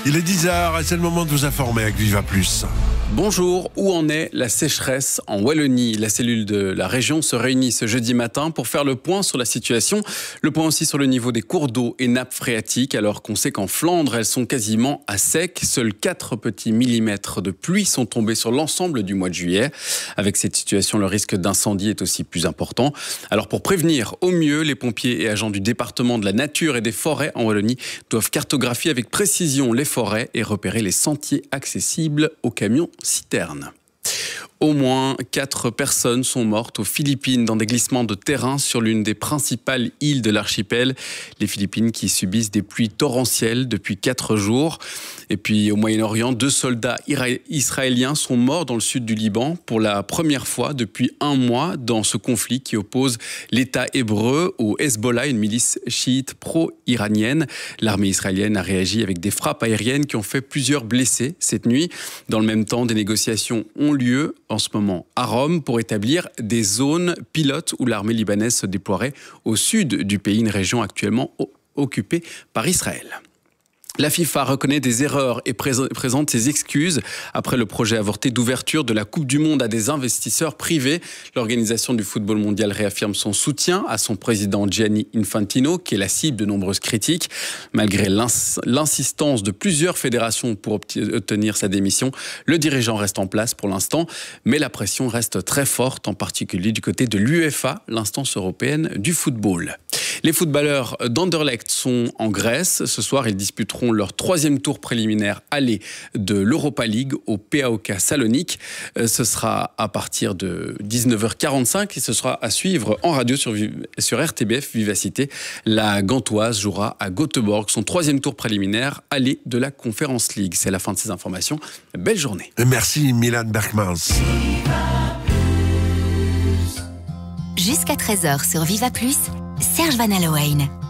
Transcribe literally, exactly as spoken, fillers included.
Il est dix heures et c'est le moment de vous informer avec Viva Plus. Bonjour, où en est la sécheresse en Wallonie? La cellule de la région se réunit ce jeudi matin pour faire le point sur la situation. Le point aussi sur le niveau des cours d'eau et nappes phréatiques, alors qu'on sait qu'en Flandre, elles sont quasiment à sec. Seuls quatre petits millimètres de pluie sont tombés sur l'ensemble du mois de juillet. Avec cette situation, le risque d'incendie est aussi plus important. Alors pour prévenir au mieux, les pompiers et agents du département de la nature et des forêts en Wallonie doivent cartographier avec précision les forêts et repérer les sentiers accessibles aux camions citernes. Au moins quatre personnes sont mortes aux Philippines dans des glissements de terrain sur l'une des principales îles de l'archipel. Les Philippines qui subissent des pluies torrentielles depuis quatre jours. Et puis au Moyen-Orient, deux soldats israéliens sont morts dans le sud du Liban pour la première fois depuis un mois dans ce conflit qui oppose l'État hébreu au Hezbollah, une milice chiite pro-iranienne. L'armée israélienne a réagi avec des frappes aériennes qui ont fait plusieurs blessés cette nuit. Dans le même temps, des négociations ont lieu en ce moment à Rome pour établir des zones pilotes où l'armée libanaise se déploierait au sud du pays, une région actuellement occupée par Israël. La FIFA reconnaît des erreurs et présente ses excuses après le projet avorté d'ouverture de la Coupe du Monde à des investisseurs privés. L'organisation du football mondial réaffirme son soutien à son président Gianni Infantino, qui est la cible de nombreuses critiques. Malgré l'insistance de plusieurs fédérations pour obtenir sa démission, le dirigeant reste en place pour l'instant, mais la pression reste très forte, en particulier du côté de l'UEFA, l'instance européenne du football. Les footballeurs d'Anderlecht sont en Grèce. Ce soir, ils disputeront leur troisième tour préliminaire aller de l'Europa League au P A O K Salonique. Ce sera à partir de dix-neuf heures quarante-cinq et ce sera à suivre en radio sur, sur R T B F Vivacité. La Gantoise jouera à Göteborg son troisième tour préliminaire aller de la Conference League. C'est la fin de ces informations. Belle journée. Merci Milan Berkmans. Jusqu'à treize heures sur Viva Plus, Serge Van Allowen.